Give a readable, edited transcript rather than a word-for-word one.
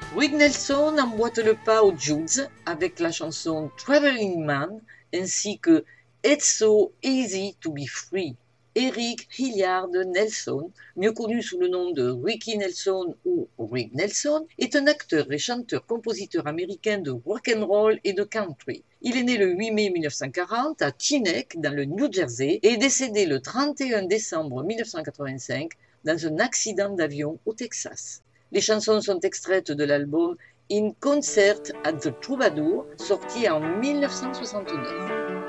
Rick Nelson emboîte le pas aux Judds avec la chanson Traveling Man ainsi que It's So Easy to Be Free. Eric Hilliard Nelson, mieux connu sous le nom de Ricky Nelson ou Rick Nelson, est un acteur et chanteur-compositeur américain de rock and roll et de country. Il est né le 8 mai 1940 à Teaneck, dans le New Jersey, et est décédé le 31 décembre 1985 dans un accident d'avion au Texas. Les chansons sont extraites de l'album In Concert at the Troubadour, sorti en 1969.